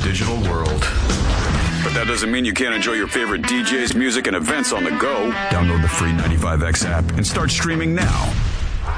digital world. But that doesn't mean you can't enjoy your favorite DJs, music, and events on the go. Download the free 95X app and start streaming now.